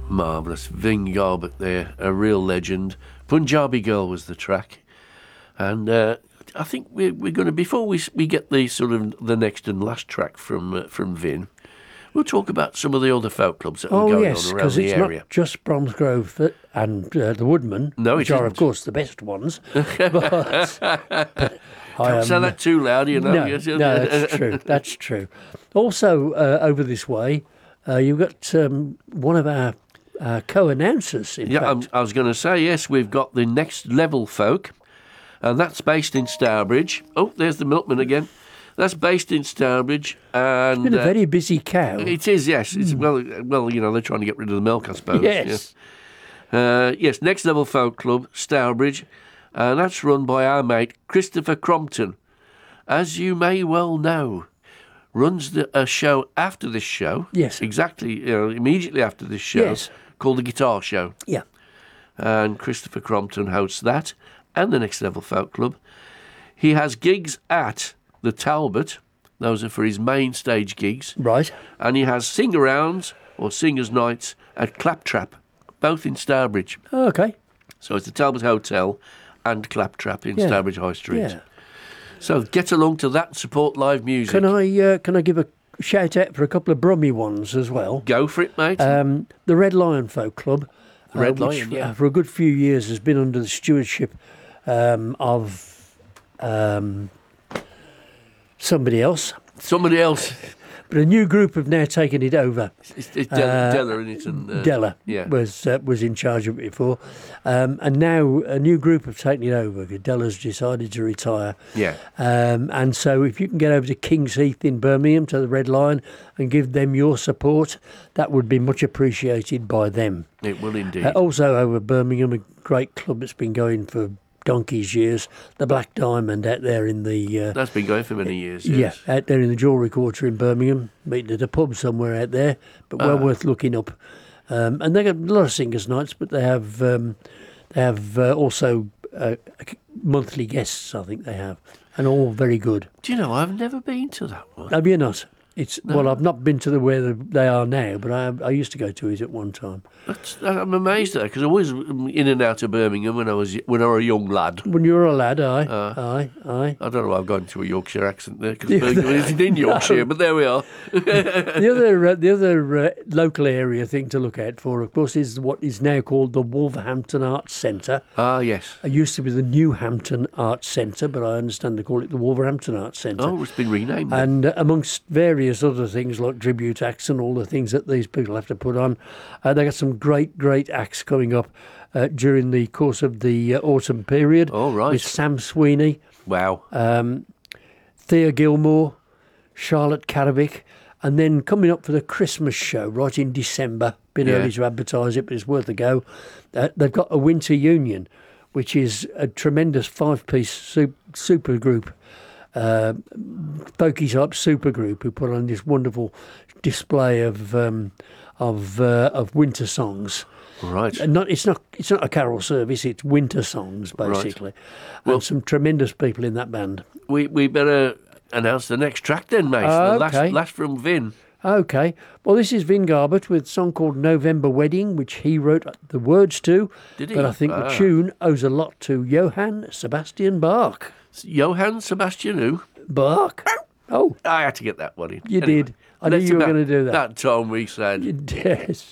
Marvellous. Vin Garbett there, a real legend. Punjabi Girl was the track. And I think we're going to, before we get the sort of the next and last track from Vin, we'll talk about some of the other folk clubs that are going on around the area. Oh, yes, because it's not just Bromsgrove and the Woodman, which are, of course, the best ones. Can't say that too loud, you know. No, that's true. That's true. Also, over this way, you've got one of our co-announcers, in fact. I was going to say, yes, we've got the Next Level Folk, and that's based in Stourbridge. Oh, there's the milkman again. That's based in Stourbridge. And it's been a very busy cow. It is, yes. It's, well, you know, they're trying to get rid of the milk, I suppose. Yes. Yes, Next Level Folk Club, Stourbridge. And that's run by our mate, Christopher Crompton. As you may well know, runs a show after this show. Yes. Exactly, immediately after this show. Yes. Called The Guitar Show. Yeah. And Christopher Crompton hosts that and the Next Level Folk Club. He has gigs at the Talbot. Those are for his main stage gigs. Right. And he has sing-arounds or singers' nights at Claptrap, both in Stourbridge. Oh, okay. So it's the Talbot Hotel and Claptrap in Stourbridge High Street. Yeah. So get along to that and support live music. Can I give a shout out for a couple of Brummie ones as well? Go for it, mate. The Red Lion Folk Club. The Red which, Lion, yeah. For a good few years has been under the stewardship of somebody else. Somebody else. But a new group have now taken it over. It's Della, isn't it? And, Della was in charge of it before. And now a new group have taken it over because Della's decided to retire. Yeah. And so if you can get over to King's Heath in Birmingham to the Red Lion and give them your support, that would be much appreciated by them. It will indeed. Also over Birmingham, a great club that's been going for donkey's years, the Black Diamond out there in the... That's been going for many years, yes. Yeah, out there in the Jewellery Quarter in Birmingham, meeting at a pub somewhere out there, but well worth looking up. And they got a lot of singers' nights, but they have also monthly guests, I think they have, and all very good. Do you know, I've never been to that one. Have you not? Well, I've not been to where they are now, but I used to go to it at one time. I'm amazed at that because I was in and out of Birmingham when I was a young lad. When you were a lad, aye. I don't know why I've gone to a Yorkshire accent there because Birmingham isn't in Yorkshire, but there we are. The other local area thing to look out for, of course, is what is now called the Wolverhampton Arts Centre. Ah, yes. It used to be the Newhampton Arts Centre, but I understand they call it the Wolverhampton Arts Centre. Oh, it's been renamed. And amongst various other things like tribute acts and all the things that these people have to put on, they got some great acts coming up during the course of the autumn period. Oh, right. With Sam Sweeney. Wow. Thea Gilmore, Charlotte Karavic, and then coming up for the Christmas show right in December. Been early to advertise it, but it's worth a go. They've got a Winter Union, which is a tremendous 5-piece super group. Folky type super group who put on this wonderful display of winter songs. Right. And it's not a carol service. It's winter songs basically. Right. Well, Well, some tremendous people in that band. we better announce the next track then, mate. Okay. The last from Vin. Okay. Well, this is Vin Garbett with a song called November Wedding, which he wrote the words to. Did he? But I think the tune owes a lot to Johann Sebastian Bach. Johann Sebastian who? Bach? Oh, I had to get that one in. you Anyway, did. I knew that's you were about going to do that. That time we said. Yes.